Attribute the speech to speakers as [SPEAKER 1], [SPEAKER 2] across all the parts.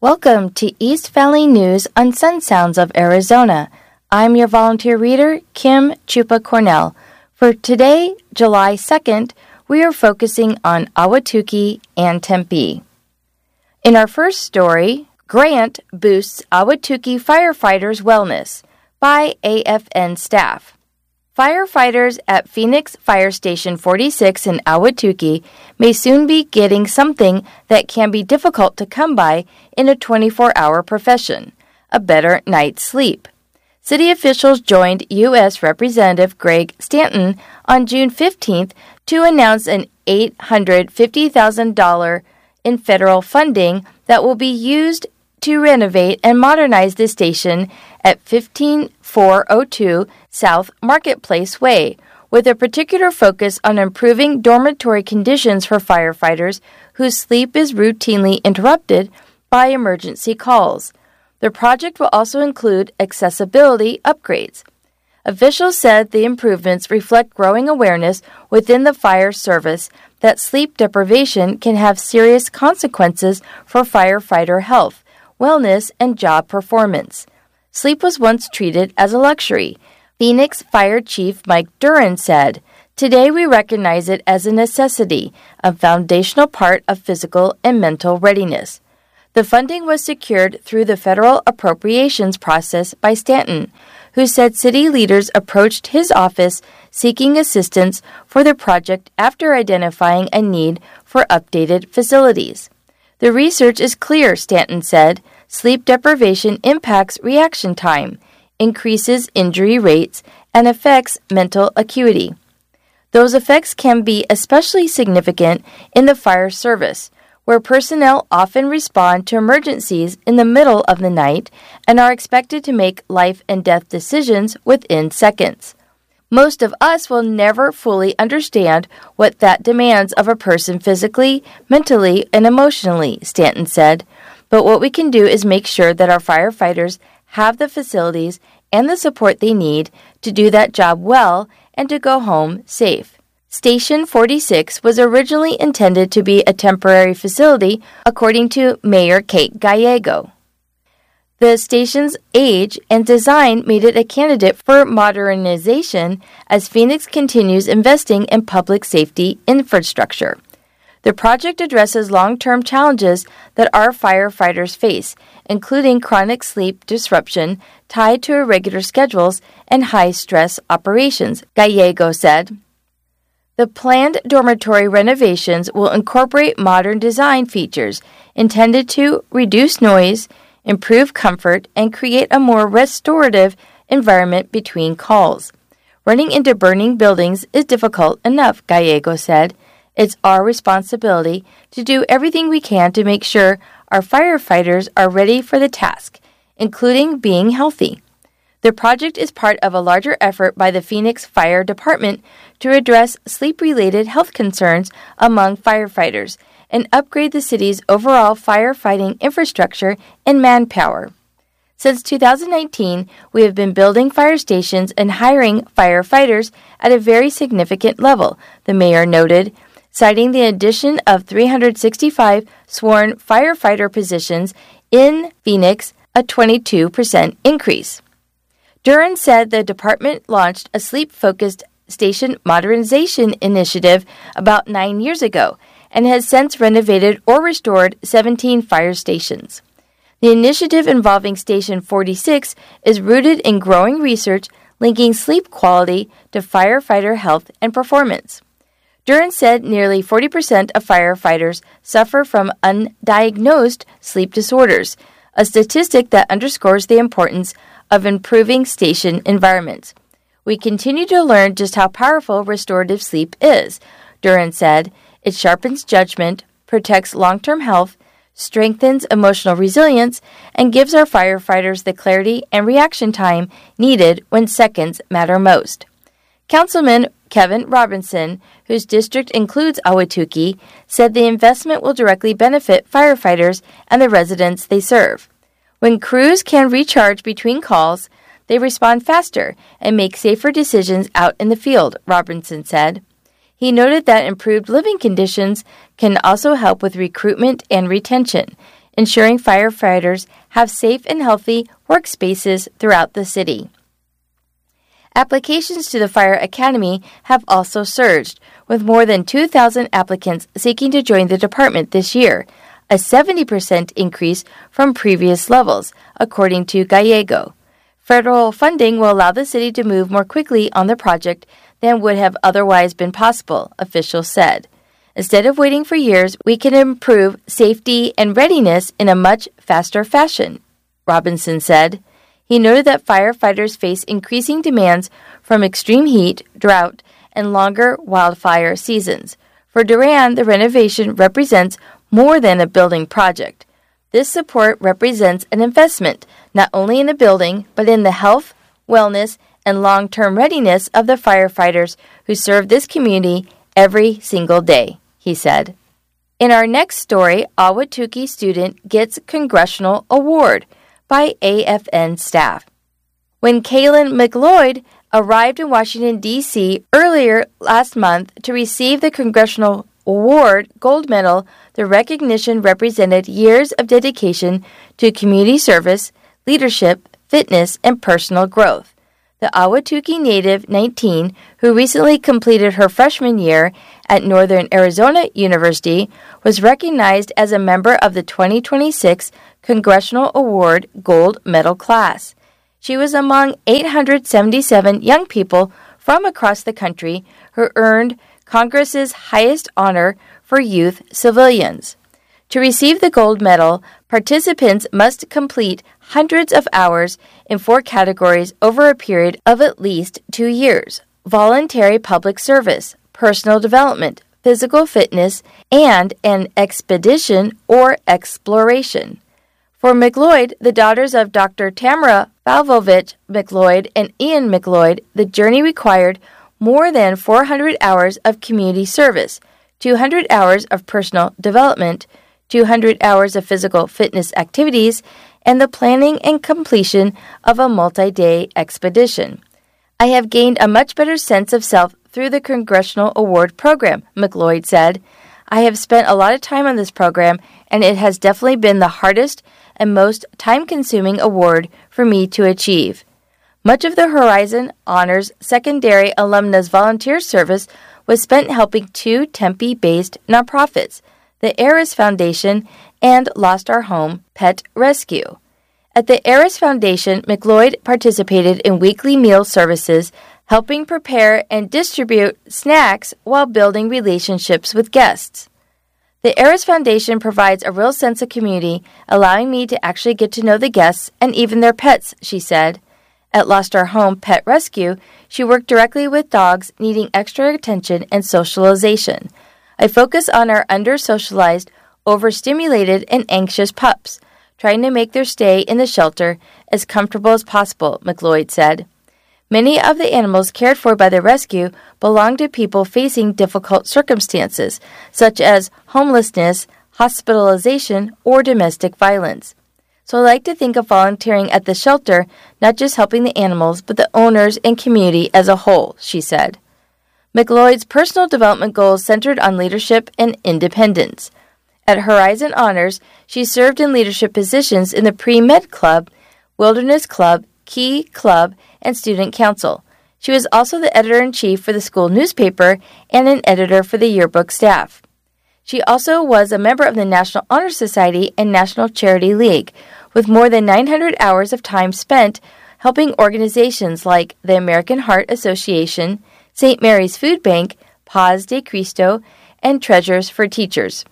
[SPEAKER 1] Welcome to East Valley News on Sun Sounds of Arizona. I'm your volunteer reader, Kim Chupa Cornell. For today, July 2nd, we are focusing on Ahwatukee and Tempe. In our first story, Grant Boosts Ahwatukee Firefighters' Wellness by AFN staff. Firefighters at Phoenix Fire Station 46 in Ahwatukee may soon be getting something that can be difficult to come by in a 24-hour profession, a better night's sleep. City officials joined U.S. Representative Greg Stanton on June 15th to announce an $850,000 in federal funding that will be used to renovate and modernize the station at 15402 South Marketplace Way, with a particular focus on improving dormitory conditions for firefighters whose sleep is routinely interrupted by emergency calls. The project will also include accessibility upgrades. Officials said the improvements reflect growing awareness within the fire service that sleep deprivation can have serious consequences for firefighter health, wellness, and job performance. Sleep was once treated as a luxury. Phoenix Fire Chief Mike Duran said, "Today we recognize it as a necessity, a foundational part of physical and mental readiness." The funding was secured through the federal appropriations process by Stanton, who said city leaders approached his office seeking assistance for the project after identifying a need for updated facilities. "The research is clear," Stanton said. "Sleep deprivation impacts reaction time, increases injury rates, and affects mental acuity. Those effects can be especially significant in the fire service, where personnel often respond to emergencies in the middle of the night and are expected to make life and death decisions within seconds. Most of us will never fully understand what that demands of a person physically, mentally, and emotionally," Stanton said. "But what we can do is make sure that our firefighters have the facilities and the support they need to do that job well and to go home safe." Station 46 was originally intended to be a temporary facility, according to Mayor Kate Gallego. The station's age and design made it a candidate for modernization as Phoenix continues investing in public safety infrastructure. The project addresses long-term challenges that our firefighters face, including chronic sleep disruption tied to irregular schedules and high-stress operations, Gallego said. The planned dormitory renovations will incorporate modern design features intended to reduce noise, improve comfort, and create a more restorative environment between calls. "Running into burning buildings is difficult enough," Gallego said. "It's our responsibility to do everything we can to make sure our firefighters are ready for the task, including being healthy." The project is part of a larger effort by the Phoenix Fire Department to address sleep-related health concerns among firefighters and upgrade the city's overall firefighting infrastructure and manpower. Since 2019, we have been building fire stations and hiring firefighters at a very significant level, the mayor noted, citing the addition of 365 sworn firefighter positions in Phoenix, a 22% increase. Duran said the department launched a sleep-focused station modernization initiative about 9 years ago and has since renovated or restored 17 fire stations. The initiative involving Station 46 is rooted in growing research linking sleep quality to firefighter health and performance. Duran said nearly 40% of firefighters suffer from undiagnosed sleep disorders, a statistic that underscores the importance of improving station environments. "We continue to learn just how powerful restorative sleep is," Duran said. "It sharpens judgment, protects long-term health, strengthens emotional resilience, and gives our firefighters the clarity and reaction time needed when seconds matter most." Councilman Kevin Robinson, whose district includes Ahwatukee, said the investment will directly benefit firefighters and the residents they serve. "When crews can recharge between calls, they respond faster and make safer decisions out in the field," Robinson said. He noted that improved living conditions can also help with recruitment and retention. ensuring firefighters have safe and healthy workspaces throughout the city. Applications to the Fire Academy have also surged, with more than 2,000 applicants seeking to join the department this year, a 70% increase from previous levels, according to Gallego. Federal funding will allow the city to move more quickly on the project than would have otherwise been possible, officials said. Instead of waiting for years, we can improve safety and readiness in a much faster fashion, Robinson said. He noted that firefighters face increasing demands from extreme heat, drought, and longer wildfire seasons. For Duran, the renovation represents more than a building project. This support represents an investment not only in the building, but in the health, wellness, and long-term readiness of the firefighters who serve this community every single day, he said. In our next story, Ahwatukee student gets congressional award by AFN staff. When Kaylin McLeod arrived in Washington, D.C. earlier last month to receive the Congressional Award Gold Medal, the recognition represented years of dedication to community service, leadership, fitness, and personal growth. The Ahwatukee native, 19, who recently completed her freshman year at Northern Arizona University, was recognized as a member of the 2026 Congressional Award Gold Medal class. She was among 877 young people from across the country who earned Congress's highest honor for youth civilians. To receive the gold medal, participants must complete hundreds of hours in 4 categories over a period of at least 2 years: voluntary public service, personal development, physical fitness, and an expedition or exploration. For McLeod, the daughters of Dr. Tamara Valvovich McLeod and Ian McLeod, the journey required more than 400 hours of community service, 200 hours of personal development, 200 hours of physical fitness activities, and the planning and completion of a multi-day expedition. I have gained a much better sense of self through the Congressional Award Program, McLeod said. I have spent a lot of time on this program, and it has definitely been the hardest and most time-consuming award for me to achieve. Much of the Horizon Honors Secondary Alumnus volunteer service was spent helping 2 Tempe-based nonprofits, the Eris Foundation and Lost Our Home Pet Rescue. At the Eris Foundation, McLeod participated in weekly meal services, helping prepare and distribute snacks while building relationships with guests. The Eris Foundation provides a real sense of community, allowing me to actually get to know the guests and even their pets, she said. At Lost Our Home Pet Rescue, she worked directly with dogs needing extra attention and socialization. I focus on our under-socialized, overstimulated, and anxious pups, trying to make their stay in the shelter as comfortable as possible, McLeod said. Many of the animals cared for by the rescue belong to people facing difficult circumstances, such as homelessness, hospitalization, or domestic violence. So I like to think of volunteering at the shelter, not just helping the animals, but the owners and community as a whole, she said. McLeod's personal development goals centered on leadership and independence. At Horizon Honors, she served in leadership positions in the Pre-Med Club, Wilderness Club, Key Club, and Student Council. She was also the editor-in-chief for the school newspaper and an editor for the yearbook staff. She also was a member of the National Honor Society and National Charity League, with more than 900 hours of time spent helping organizations like the American Heart Association, St. Mary's Food Bank, Paz de Cristo, and Treasures for Teachers.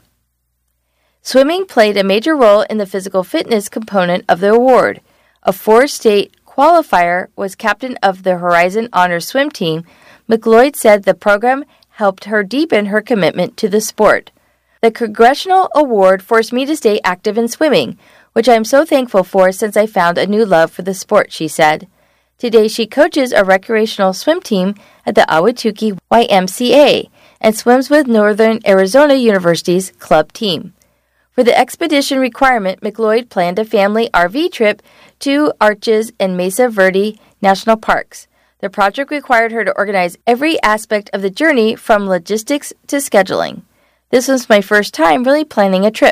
[SPEAKER 1] Swimming played a major role in the physical fitness component of the award. A 4-state qualifier was captain of the Horizon Honors swim team. McLeod said the program helped her deepen her commitment to the sport. The Congressional Award forced me to stay active in swimming, which I am so thankful for since I found a new love for the sport, she said. Today she coaches a recreational swim team at the Ahwatukee YMCA and swims with Northern Arizona University's club team. For the expedition requirement, McLeod planned a family RV trip to Arches and Mesa Verde National Parks. The project required her to organize every aspect of the journey from logistics to scheduling. This was my first time really planning a trip.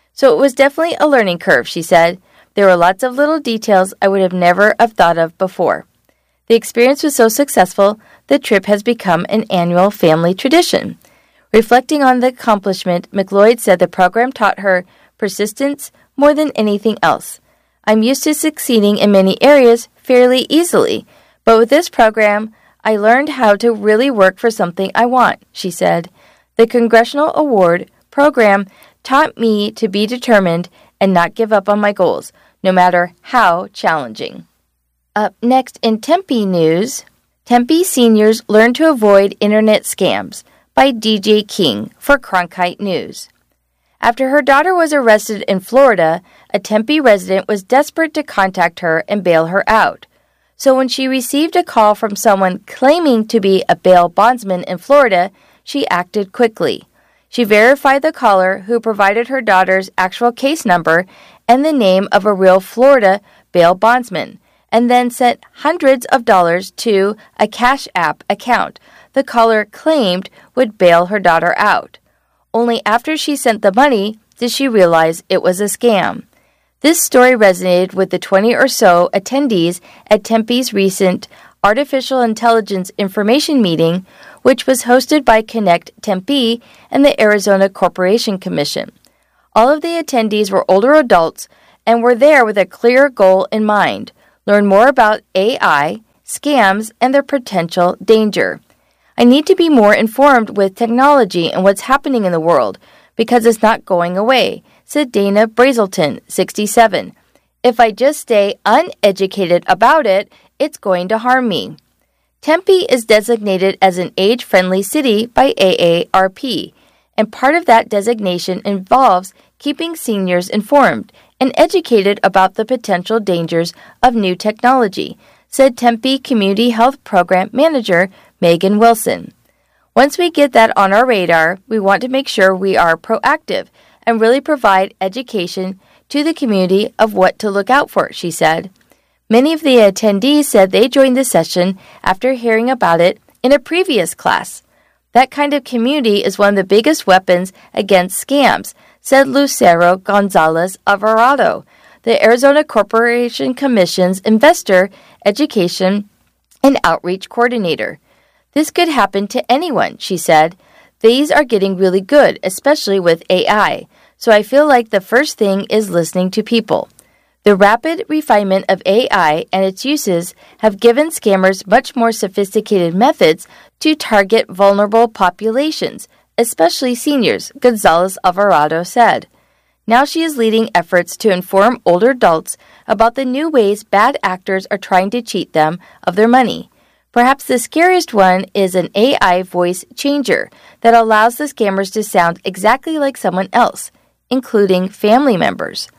[SPEAKER 1] So it was definitely a learning curve, she said. There were lots of little details I would have never have thought of before. The experience was so successful, the trip has become an annual family tradition. Reflecting on the accomplishment, McLeod said the program taught her persistence more than anything else. I'm used to succeeding in many areas fairly easily, but with this program, I learned how to really work for something I want, she said. The Congressional Award program taught me to be determined and not give up on my goals, no matter how challenging. Up next in Tempe news, Tempe seniors learn to avoid internet scams by DJ King for Cronkite News. After her daughter was arrested in Florida, a Tempe resident was desperate to contact her and bail her out. So when she received a call from someone claiming to be a bail bondsman in Florida, she acted quickly. She verified the caller, who provided her daughter's actual case number and the name of a real Florida bail bondsman, and then sent hundreds of dollars to a Cash App account the caller claimed would bail her daughter out. Only after she sent the money did she realize it was a scam. This story resonated with the 20 or so attendees at Tempe's recent Artificial Intelligence Information Meeting, which was hosted by Connect Tempe and the Arizona Corporation Commission. All of the attendees were older adults and were there with a clear goal in mind: learn more about AI, scams, and their potential danger. I need to be more informed with technology and what's happening in the world because it's not going away, said Dana Brazelton, 67. If I just stay uneducated about it, it's going to harm me. Tempe is designated as an age-friendly city by AARP, and part of that designation involves keeping seniors informed and educated about the potential dangers of new technology, said Tempe Community Health Program Manager Megan Wilson. Once we get that on our radar, we want to make sure we are proactive and really provide education to the community of what to look out for, she said. Many of the attendees said they joined the session after hearing about it in a previous class. That kind of community is one of the biggest weapons against scams, said Lucero Gonzalez Alvarado, the Arizona Corporation Commission's Investor Education and Outreach Coordinator. This could happen to anyone, she said. These are getting really good, especially with AI, so I feel like the first thing is listening to people. The rapid refinement of AI and its uses have given scammers much more sophisticated methods to target vulnerable populations, especially seniors, Gonzalez Alvarado said. Now she is leading efforts to inform older adults about the new ways bad actors are trying to cheat them of their money. Perhaps the scariest one is an AI voice changer that allows the scammers to sound exactly like someone else, including family members.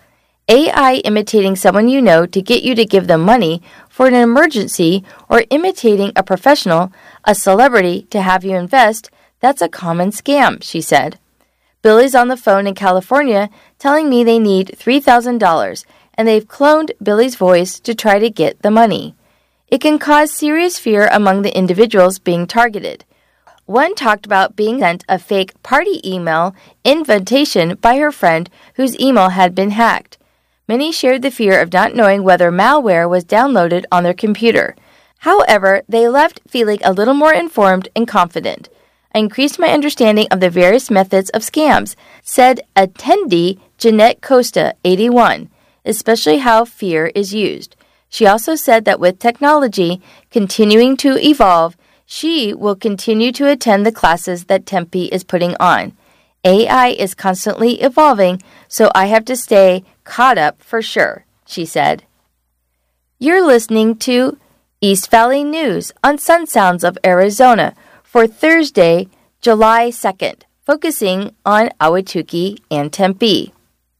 [SPEAKER 1] AI imitating someone you know to get you to give them money for an emergency, or imitating a professional, a celebrity, to have you invest, that's a common scam, she said. Billy's on the phone in California telling me they need $3,000, and they've cloned Billy's voice to try to get the money. It can cause serious fear among the individuals being targeted. One talked about being sent a fake party email invitation by her friend whose email had been hacked. Many shared the fear of not knowing whether malware was downloaded on their computer. However, they left feeling a little more informed and confident. I increased my understanding of the various methods of scams, said attendee Jeanette Costa, 81, especially how fear is used. She also said that with technology continuing to evolve, she will continue to attend the classes that Tempe is putting on. AI is constantly evolving, so I have to stay caught up for sure, she said. You're listening to East Valley News on Sun Sounds of Arizona for Thursday, July 2nd, focusing on Ahwatukee and Tempe.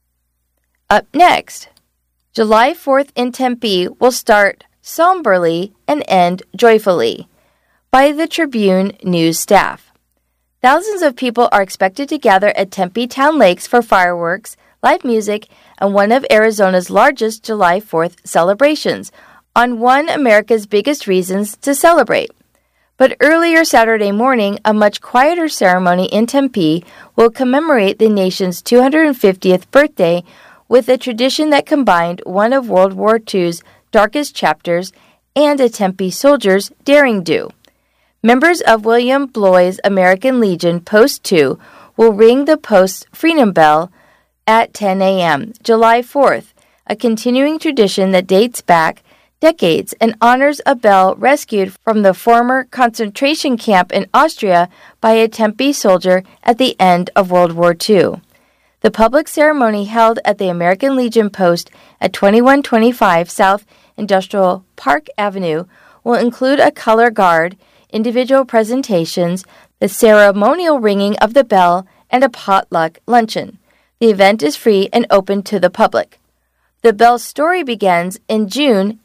[SPEAKER 1] Up next, July 4th in Tempe will start somberly and end joyfully by the Tribune News staff. Thousands of people are expected to gather at Tempe Town Lakes for fireworks, live music, and one of Arizona's largest July 4th celebrations, on one of America's biggest reasons to celebrate. But earlier Saturday morning, a much quieter ceremony in Tempe will commemorate the nation's 250th birthday with a tradition that combined one of World War II's darkest chapters and a Tempe soldier's daring do. Members of William Bloy's American Legion Post 2 will ring the post's Freedom Bell at 10 a.m. July 4th, a continuing tradition that dates back decades and honors a bell rescued from the former concentration camp in Austria by a Tempe soldier at the end of World War II. The public ceremony held at the American Legion Post at 2125 South Industrial Park Avenue will include a color guard, individual presentations, the ceremonial ringing of the bell, and a potluck luncheon. The event is free and open to the public. The bell's story begins in June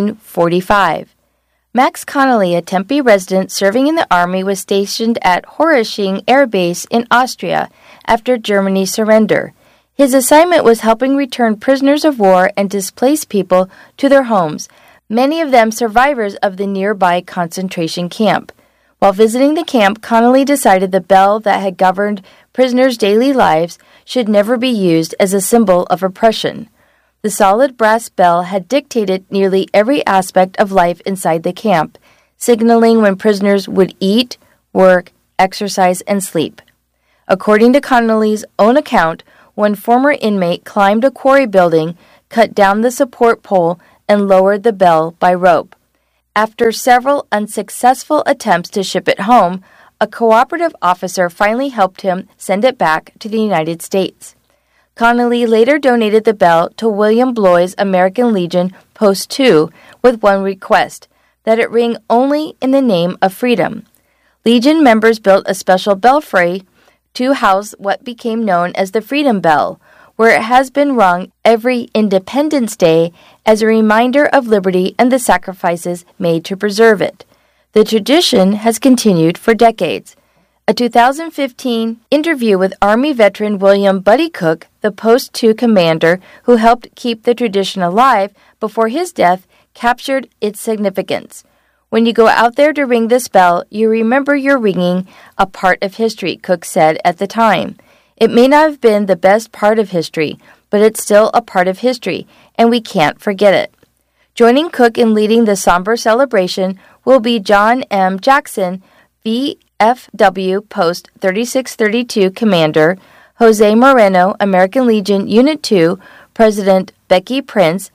[SPEAKER 1] 1945. Max Connolly, a Tempe resident serving in the Army, was stationed at Horisching Air Base in Austria after Germany's surrender. His assignment was helping return prisoners of war and displaced people to their homes, many of them survivors of the nearby concentration camp. While visiting the camp, Connolly decided the bell that had governed prisoners' daily lives should never be used as a symbol of oppression. The solid brass bell had dictated nearly every aspect of life inside the camp, signaling when prisoners would eat, work, exercise, and sleep. According to Connolly's own account, one former inmate climbed a quarry building, cut down the support pole, and lowered the bell by rope. After several unsuccessful attempts to ship it home, a cooperative officer finally helped him send it back to the United States. Connolly later donated the bell to William Bloy's American Legion Post 2 with one request, that it ring only in the name of freedom. Legion members built a special belfry to house what became known as the Freedom Bell, where it has been rung every Independence Day as a reminder of liberty and the sacrifices made to preserve it. The tradition has continued for decades. A 2015 interview with Army veteran William Buddy Cook, the Post 2 commander who helped keep the tradition alive before his death, captured its significance. When you go out there to ring this bell, you remember you're ringing a part of history, Cook said at the time. It may not have been the best part of history, but it's still a part of history, and we can't forget it. Joining Cook in leading the somber celebration will be John M. Jackson, VFW Post 3632 Commander, Jose Moreno, American Legion Unit 2, President Becky Prince,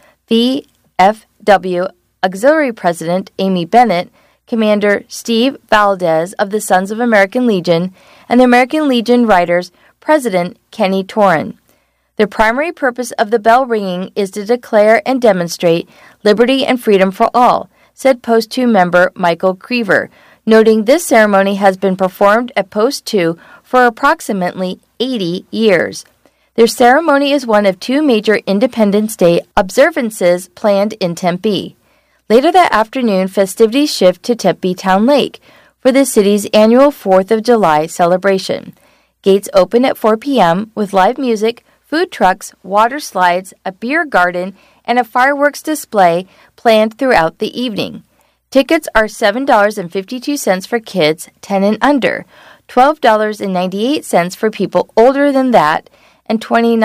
[SPEAKER 1] VFW Auxiliary President Amy Bennett, Commander Steve Valdez of the Sons of American Legion, and the American Legion Riders President Kenny Torren. The primary purpose of the bell ringing is to declare and demonstrate liberty and freedom for all, said Post 2 member Michael Creever, noting this ceremony has been performed at Post 2 for approximately 80 years. Their ceremony is one of two major Independence Day observances planned in Tempe. Later that afternoon, festivities shift to Tempe Town Lake for the city's annual 4th of July celebration. Gates open at 4 p.m. with live music, food trucks, water slides, a beer garden, and a fireworks display planned throughout the evening. Tickets are $7.52 for kids 10 and under, $12.98 for people older than that, and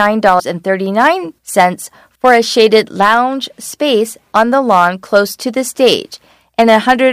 [SPEAKER 1] $29.39 for a shaded lounge space on the lawn close to the stage, and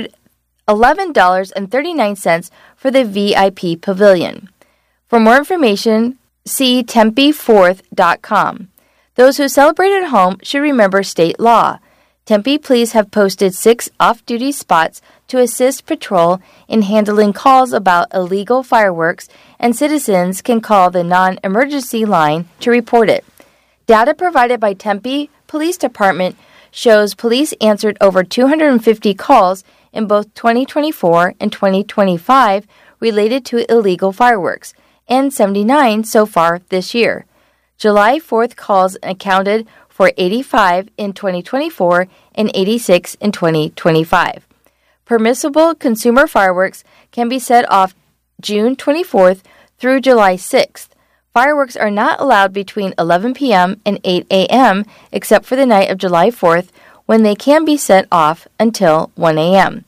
[SPEAKER 1] $111.39 for the VIP pavilion. For more information, see tempe4th.com. Those who celebrate at home should remember state law. Tempe police have posted 6 off-duty spots to assist patrol in handling calls about illegal fireworks, and citizens can call the non-emergency line to report it. Data provided by Tempe Police Department shows police answered over 250 calls in both 2024 and 2025 related to illegal fireworks, and 79 so far this year. July 4th calls accounted for 85 in 2024 and 86 in 2025. Permissible consumer fireworks can be set off June 24th through July 6th. Fireworks are not allowed between 11 p.m. and 8 a.m. except for the night of July 4th, when they can be set off until 1 a.m.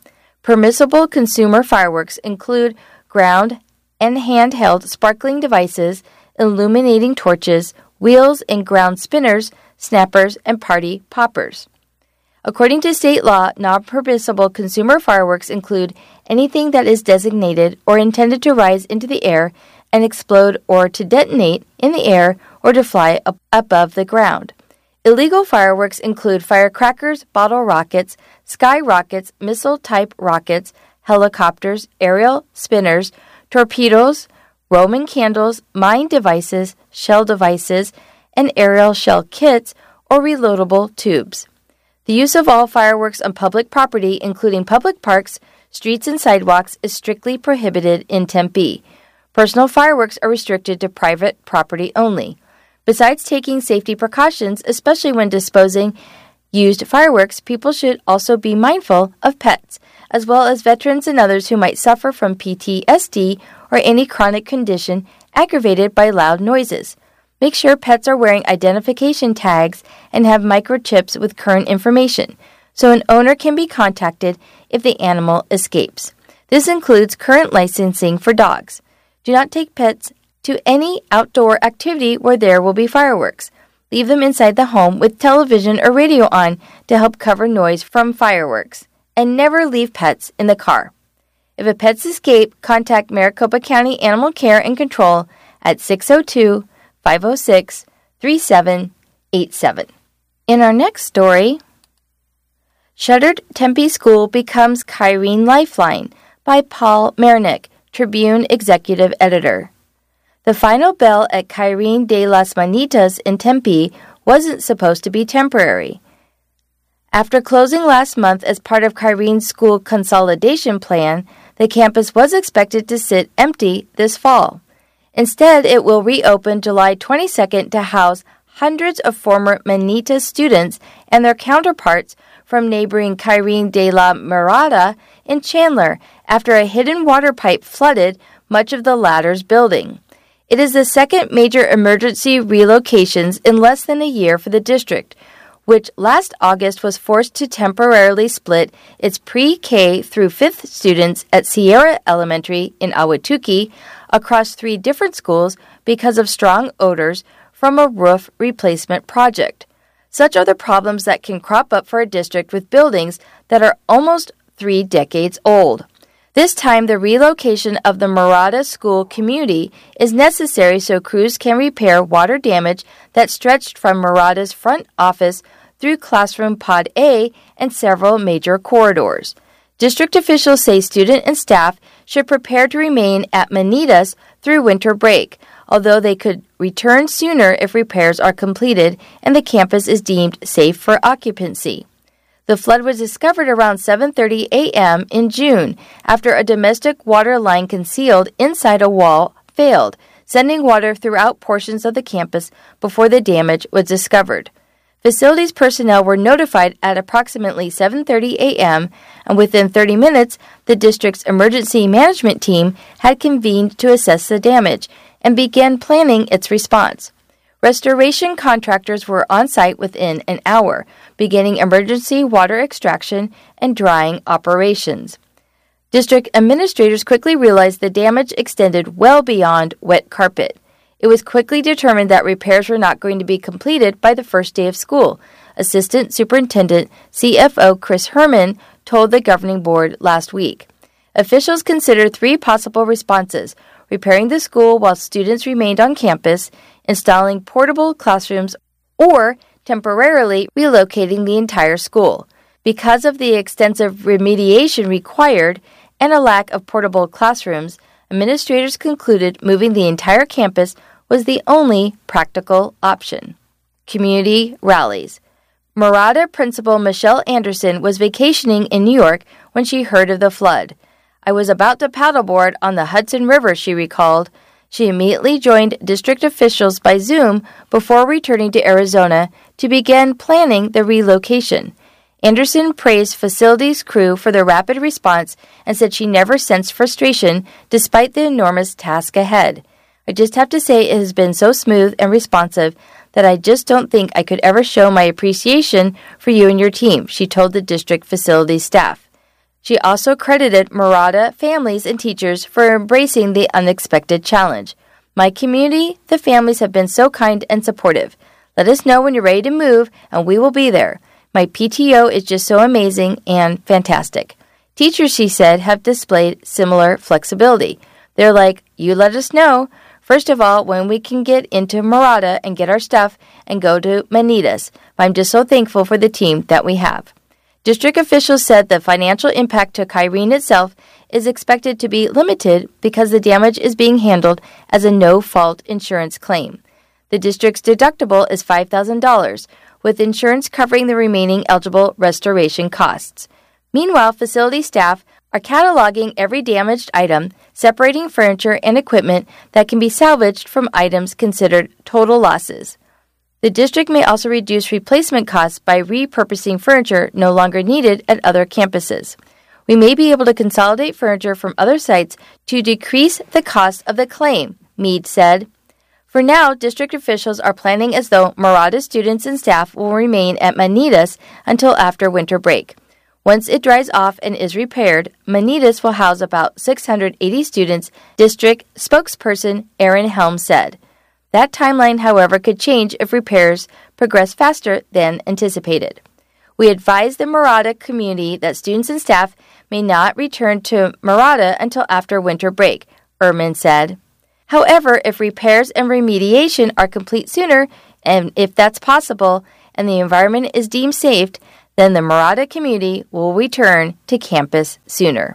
[SPEAKER 1] Permissible consumer fireworks include ground and handheld sparkling devices, illuminating torches, wheels and ground spinners, snappers, and party poppers. According to state law, non-permissible consumer fireworks include anything that is designated or intended to rise into the air and explode or to detonate in the air or to fly above the ground. Illegal fireworks include firecrackers, bottle rockets, sky rockets, missile-type rockets, helicopters, aerial spinners, torpedoes, Roman candles, mine devices, shell devices, and aerial shell kits or reloadable tubes. The use of all fireworks on public property, including public parks, streets, and sidewalks, is strictly prohibited in Tempe. Personal fireworks are restricted to private property only. Besides taking safety precautions, especially when disposing used fireworks, people should also be mindful of pets, as well as veterans and others who might suffer from PTSD or any chronic condition aggravated by loud noises. Make sure pets are wearing identification tags and have microchips with current information, so an owner can be contacted if the animal escapes. This includes current licensing for dogs. Do not take pets to any outdoor activity where there will be fireworks. Leave them inside the home with television or radio on to help cover noise from fireworks. And never leave pets in the car. If a pet's escape, contact Maricopa County Animal Care and Control at 602-506-3787. In our next story, Shuttered Tempe School Becomes Kyrene Lifeline by Paul Marinick, Tribune Executive Editor. The final bell at Kyrene de las Manitas in Tempe wasn't supposed to be temporary. After closing last month as part of Kyrene's school consolidation plan, the campus was expected to sit empty this fall. Instead, it will reopen July 22nd to house hundreds of former Manitas students and their counterparts from neighboring Kyrene de la Mirada in Chandler after a hidden water pipe flooded much of the latter's building. It is the second major emergency relocations in less than a year for the district, which last August was forced to temporarily split its pre-K through 5th students at Sierra Elementary in Ahwatukee across 3 different schools because of strong odors from a roof replacement project. Such are the problems that can crop up for a district with buildings that are almost 3 decades old. This time, the relocation of the Mirada school community is necessary so crews can repair water damage that stretched from Mirada's front office through Classroom Pod A and several major corridors. District officials say students and staff should prepare to remain at Manitas through winter break, although they could return sooner if repairs are completed and the campus is deemed safe for occupancy. The flood was discovered around 7:30 a.m. in June after a domestic water line concealed inside a wall failed, sending water throughout portions of the campus before the damage was discovered. Facilities personnel were notified at approximately 7:30 a.m., and within 30 minutes, the district's emergency management team had convened to assess the damage and began planning its response. Restoration contractors were on site within an hour, beginning emergency water extraction and drying operations. District administrators quickly realized the damage extended well beyond wet carpet. It was quickly determined that repairs were not going to be completed by the first day of school, Assistant Superintendent CFO Chris Herman told the governing board last week. Officials considered 3 possible responses: repairing the school while students remained on campus, installing portable classrooms, or temporarily relocating the entire school. Because of the extensive remediation required and a lack of portable classrooms, administrators concluded moving the entire campus was the only practical option. Community rallies. Mirada Principal Michelle Anderson was vacationing in New York when she heard of the flood. "I was about to paddleboard on the Hudson River," she recalled. She immediately joined district officials by Zoom before returning to Arizona to begin planning the relocation. Anderson praised facilities crew for their rapid response and said she never sensed frustration despite the enormous task ahead. "I just have to say it has been so smooth and responsive that I just don't think I could ever show my appreciation for you and your team," she told the district facilities staff. She also credited Marauda families and teachers for embracing the unexpected challenge. My community, the families have been so kind and supportive. Let us know when you're ready to move, and we will be there. My PTO is just so amazing and fantastic. Teachers, she said, have displayed similar flexibility. They're like, you let us know, first of all, when we can get into Marauda and get our stuff and go to Manitas. I'm just so thankful for the team that we have. District officials said the financial impact to Kyrene itself is expected to be limited because the damage is being handled as a no-fault insurance claim. The district's deductible is $5,000, with insurance covering the remaining eligible restoration costs. Meanwhile, facility staff are cataloging every damaged item, separating furniture and equipment that can be salvaged from items considered total losses. The district may also reduce replacement costs by repurposing furniture no longer needed at other campuses. We may be able to consolidate furniture from other sites to decrease the cost of the claim, Meade said. For now, district officials are planning as though Marauda students and staff will remain at Manitas until after winter break. Once it dries off and is repaired, Manitas will house about 680 students, district spokesperson Aaron Helm said. That timeline, however, could change if repairs progress faster than anticipated. We advise the Marauda community that students and staff may not return to Marauda until after winter break, Ehrman said. However, if repairs and remediation are complete sooner, and if that's possible, and the environment is deemed safe, then the Marauda community will return to campus sooner.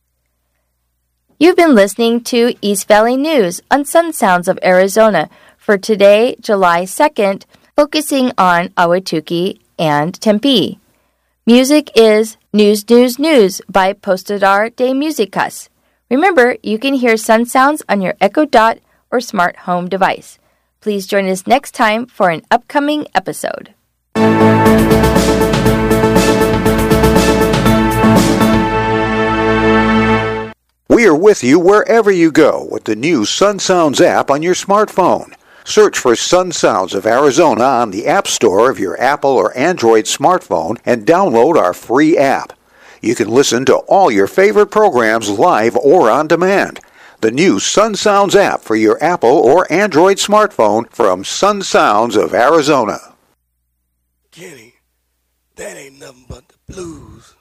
[SPEAKER 1] You've been listening to East Valley News on Sun Sounds of Arizona for today, July 2nd, focusing on Ahwatukee and Tempe. Music is News, News, News by Postador de Musicas. Remember, you can hear Sun Sounds on your Echo Dot or smart home device. Please join us next time for an upcoming episode.
[SPEAKER 2] We are with you wherever you go with the new Sun Sounds app on your smartphone. Search for Sun Sounds of Arizona on the App Store of your Apple or Android smartphone and download our free app. You can listen to all your favorite programs live or on demand. The new Sun Sounds app for your Apple or Android smartphone from Sun Sounds of Arizona.
[SPEAKER 3] Kenny, that ain't nothing but the blues.